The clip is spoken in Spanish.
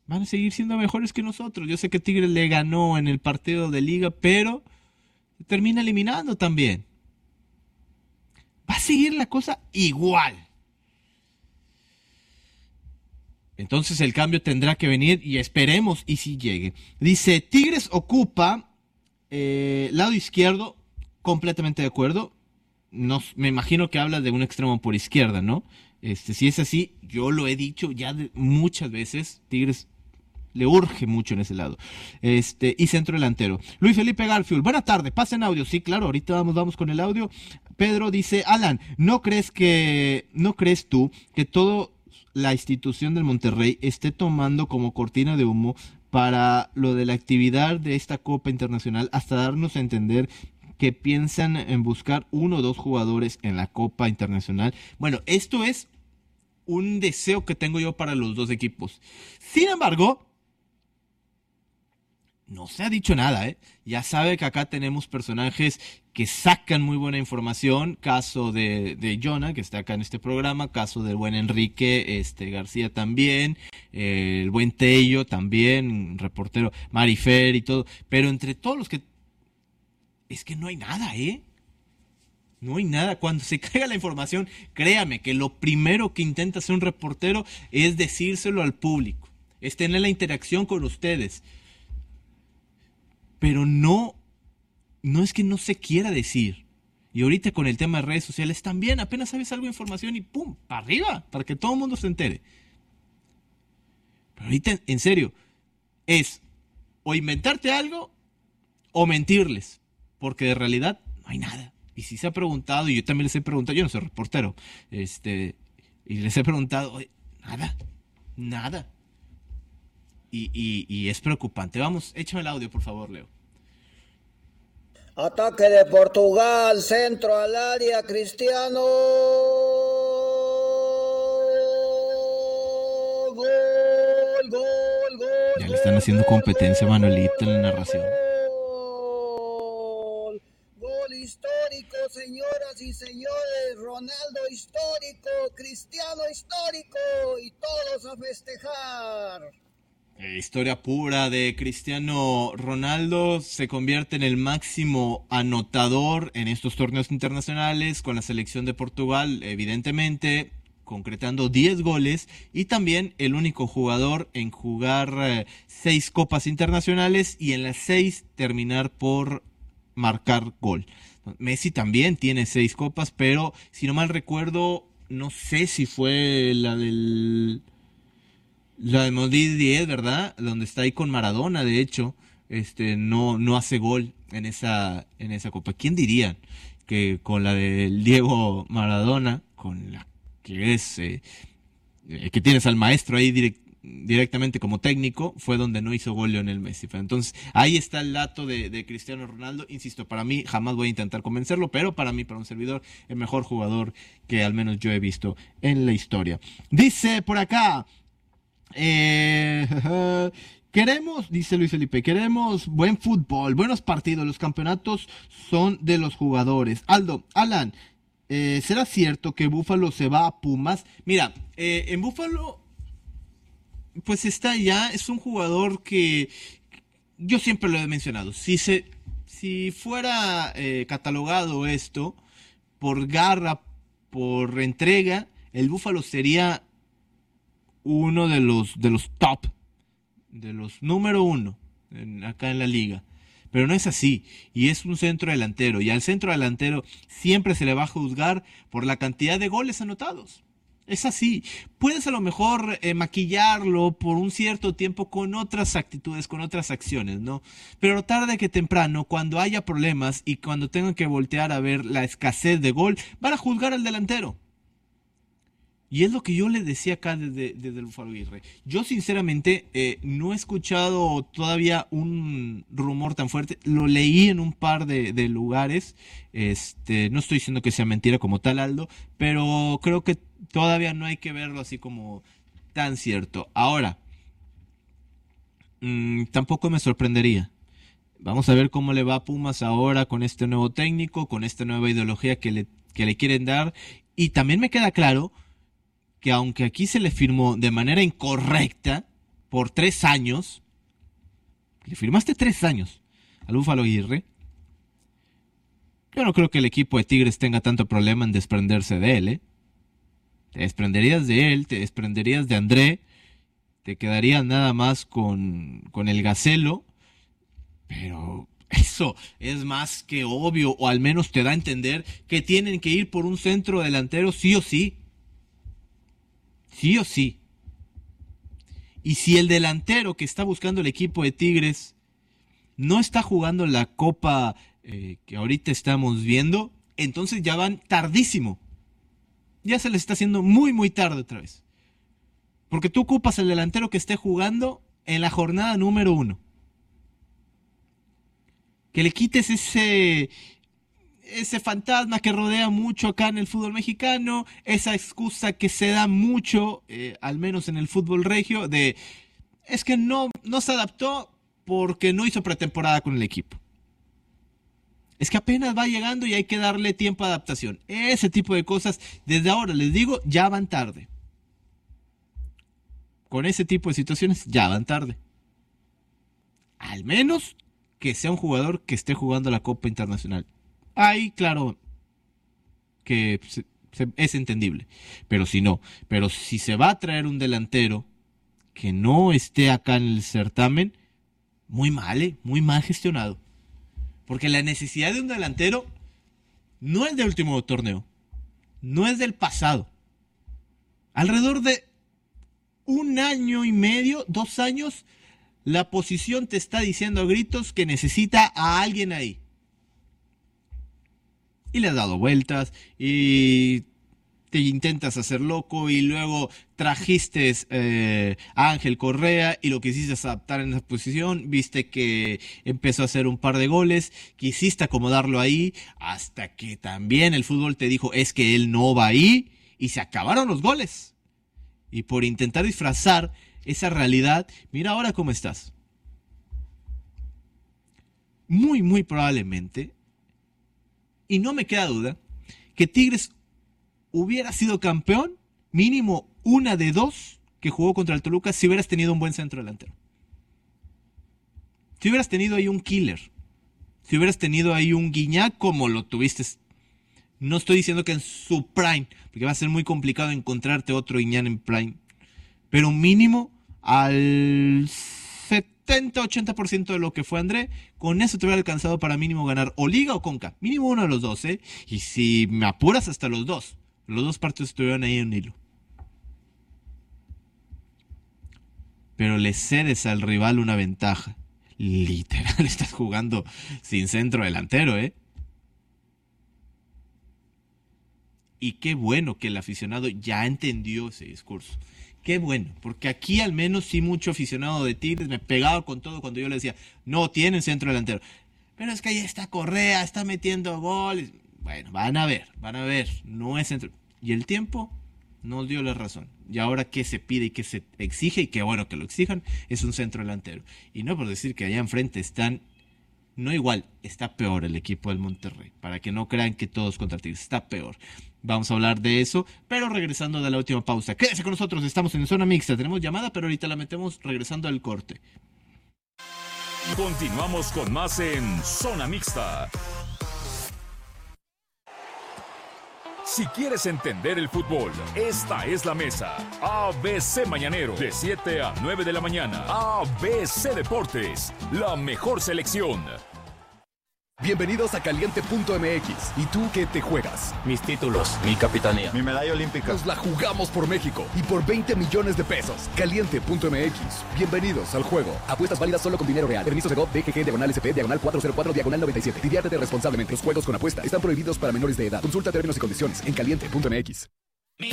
van a seguir siendo mejores que nosotros. Yo sé que Tigres le ganó en el partido de liga, pero se termina eliminando también. Va a seguir la cosa igual. Entonces el cambio tendrá que venir y esperemos y si llegue. Dice, Tigres ocupa lado izquierdo, completamente de acuerdo. Me imagino que habla de un extremo por izquierda, ¿no? Si es así, yo lo he dicho ya muchas veces, Tigres le urge mucho en ese lado. Y centro delantero. Luis Felipe Garfield, buena tarde, pasen audio. Sí, claro, ahorita vamos con el audio. Pedro dice, Alan, ¿no crees tú que todo la institución del Monterrey esté tomando como cortina de humo para lo de la actividad de esta Copa Internacional hasta darnos a entender que piensan en buscar uno o dos jugadores en la Copa Internacional? Bueno, esto es un deseo que tengo yo para los dos equipos. Sin embargo, no se ha dicho nada, ¿eh? Ya sabe que acá tenemos personajes que sacan muy buena información. Caso de Jonah, que está acá en este programa. Caso del buen Enrique García también. El buen Tello también. Reportero Marifer y todo. Pero entre todos los que... Es que no hay nada, ¿eh? No hay nada. Cuando se caiga la información, créame que lo primero que intenta hacer un reportero es decírselo al público. Es tener la interacción con ustedes. Pero no es que no se quiera decir. Y ahorita con el tema de redes sociales también, apenas sabes algo de información y ¡pum! Para arriba, para que todo el mundo se entere. Pero ahorita, en serio, es o inventarte algo o mentirles. Porque de realidad no hay nada. Y si se ha preguntado, y yo también les he preguntado, yo no soy reportero, y les he preguntado, oye, nada. Y es preocupante. Vamos, échame el audio, por favor, Leo. Ataque de Portugal, centro al área, Cristiano. Gol. Ya le están haciendo competencia a Manuelito en la narración. Gol histórico, señoras y señores. Ronaldo histórico, Cristiano histórico y todos a festejar. Historia pura de Cristiano Ronaldo, se convierte en el máximo anotador en estos torneos internacionales con la selección de Portugal, evidentemente, concretando 10 goles y también el único jugador en jugar 6 copas internacionales y en las 6 terminar por marcar gol. Messi también tiene 6 copas, pero si no mal recuerdo, no sé si fue la del Madrid 10, ¿verdad? Donde está ahí con Maradona, de hecho, no hace gol en esa copa. ¿Quién diría que con la del Diego Maradona, con la que es que tienes al maestro ahí directamente como técnico, fue donde no hizo gol Lionel Messi? Entonces, ahí está el dato de Cristiano Ronaldo. Insisto, para mí, jamás voy a intentar convencerlo, pero para mí, para un servidor, el mejor jugador que al menos yo he visto en la historia. Dice por acá, queremos, dice Luis Felipe, queremos buen fútbol, buenos partidos, los campeonatos son de los jugadores. Alan, ¿será cierto que Búfalo se va a Pumas? Mira, en Búfalo, pues está ya, es un jugador que yo siempre lo he mencionado. Si fuera catalogado esto por garra, por entrega, el Búfalo sería uno de los top, de los número uno acá en la liga. Pero no es así, y es un centro delantero, y al centro delantero siempre se le va a juzgar por la cantidad de goles anotados. Es así. Puedes a lo mejor maquillarlo por un cierto tiempo con otras actitudes, con otras acciones, ¿no? Pero tarde que temprano, cuando haya problemas y cuando tengan que voltear a ver la escasez de gol, van a juzgar al delantero. Y es lo que yo le decía acá desde el Búfalo Aguirre. Yo sinceramente no he escuchado todavía un rumor tan fuerte. Lo leí en un par de lugares. No estoy diciendo que sea mentira como tal, Aldo, pero creo que todavía no hay que verlo así como tan cierto. Ahora, tampoco me sorprendería. Vamos a ver cómo le va a Pumas ahora con este nuevo técnico, con esta nueva ideología que le quieren dar. Y también me queda claro que aunque aquí se le firmó de manera incorrecta, por 3 años, le firmaste 3 años al Búfalo Aguirre, yo no creo que el equipo de Tigres tenga tanto problema en desprenderse de él, ¿eh? Te desprenderías de él, te desprenderías de André, te quedarías nada más con el Gacelo, pero eso es más que obvio, o al menos te da a entender que tienen que ir por un centro delantero sí o sí. Sí o sí. Y si el delantero que está buscando el equipo de Tigres no está jugando la Copa que ahorita estamos viendo, entonces ya van tardísimo. Ya se les está haciendo muy, muy tarde otra vez. Porque tú ocupas el delantero que esté jugando en la jornada número 1. Que le quites ese fantasma que rodea mucho acá en el fútbol mexicano, esa excusa que se da mucho, al menos en el fútbol regio, de es que no se adaptó porque no hizo pretemporada con el equipo. Es que apenas va llegando y hay que darle tiempo de adaptación. Ese tipo de cosas, desde ahora les digo, ya van tarde. Con ese tipo de situaciones ya van tarde. Al menos que sea un jugador que esté jugando la Copa Internacional. Ahí, claro, que es entendible. Pero si no, pero si se va a traer un delantero que no esté acá en el certamen, muy mal gestionado. Porque la necesidad de un delantero no es del último torneo, no es del pasado. Alrededor de 1 año y medio, 2 años, la posición te está diciendo a gritos que necesita a alguien ahí. Y le has dado vueltas y te intentas hacer loco y luego trajiste a Ángel Correa y lo quisiste adaptar en esa posición, viste que empezó a hacer un par de goles, quisiste acomodarlo ahí hasta que también el fútbol te dijo es que él no va ahí y se acabaron los goles. Y por intentar disfrazar esa realidad, mira ahora cómo estás. Muy, muy probablemente, y no me queda duda, que Tigres hubiera sido campeón, mínimo 1 de 2 que jugó contra el Toluca, si hubieras tenido un buen centro delantero. Si hubieras tenido ahí un killer. Si hubieras tenido ahí un Guiñac como lo tuviste. No estoy diciendo que en su prime, porque va a ser muy complicado encontrarte otro Guiñac en prime. Pero mínimo al 70-80% de lo que fue André, con eso te hubiera alcanzado para mínimo ganar o Liga o Conca. Mínimo uno de los dos, ¿eh? Y si me apuras hasta los dos. Los dos partidos estuvieron ahí en un hilo. Pero le cedes al rival una ventaja. Literal, estás jugando sin centro delantero, ¿eh? Y qué bueno que el aficionado ya entendió ese discurso. Qué bueno, porque aquí al menos sí mucho aficionado de Tigres me pegaba con todo cuando yo le decía, no tienen centro delantero. Pero es que ahí está Correa, está metiendo goles. Bueno, van a ver, no es centro. Y el tiempo nos dio la razón. Y ahora qué se pide y qué se exige, y qué bueno que lo exijan, es un centro delantero. Y no por decir que allá enfrente están, no igual, está peor el equipo del Monterrey. Para que no crean que todos contra Tigres, está peor. Vamos a hablar de eso, pero regresando de la última pausa. Quédese con nosotros, estamos en Zona Mixta. Tenemos llamada, pero ahorita la metemos regresando al corte. Continuamos con más en Zona Mixta. Si quieres entender el fútbol, esta es la mesa. ABC Mañanero, de 7 a 9 de la mañana. ABC Deportes, la mejor selección. Bienvenidos a Caliente.mx. ¿Y tú qué te juegas? Mis títulos, mi capitanía, mi medalla olímpica. Nos la jugamos por México y por 20 millones de pesos. Caliente.mx. Bienvenidos al juego. Apuestas válidas solo con dinero real. Permiso Segov, DGG, /SP, /404, /97. Diviértete responsablemente. Los juegos con apuesta están prohibidos para menores de edad. Consulta términos y condiciones en Caliente.mx.